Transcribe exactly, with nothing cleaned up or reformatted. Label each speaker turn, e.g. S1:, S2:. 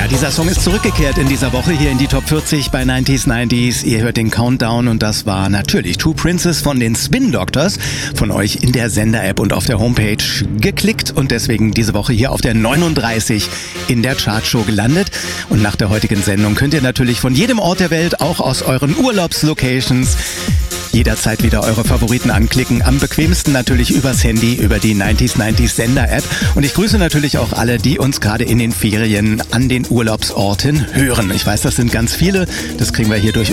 S1: dieser Song ist zurückgekehrt in dieser Woche hier in die Top vierzig bei neunzig neunzig. Ihr hört den Countdown und das war natürlich Two Princes von den Spin Doctors, von euch in der Sender-App und auf der Homepage geklickt und deswegen diese Woche hier auf der neununddreißig in der Chartshow gelandet. Und nach der heutigen Sendung könnt ihr natürlich von jedem Ort der Welt, auch aus euren Urlaubslocations, jederzeit wieder eure Favoriten anklicken. Am bequemsten natürlich übers Handy, über die neunzig neunzig Sender-App. Und ich grüße natürlich auch alle, die uns gerade in den Ferien an den Urlaubsorten hören. Ich weiß, das sind ganz viele. Das kriegen wir hier durch